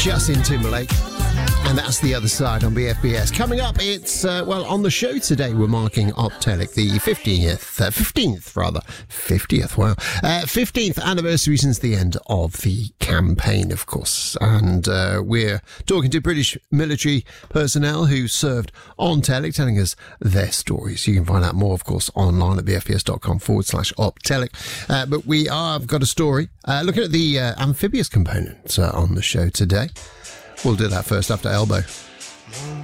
Justin Timberlake. And that's The Other Side on BFBS. Coming up, it's, on the show today, we're marking Optelic, the 50th anniversary since the end of the campaign, of course. And we're talking to British military personnel who served on Telic, telling us their stories. You can find out more, of course, online at bfbs.com/Optelic. But I've got a story looking at the amphibious component on the show today. We'll do that first after Elbow.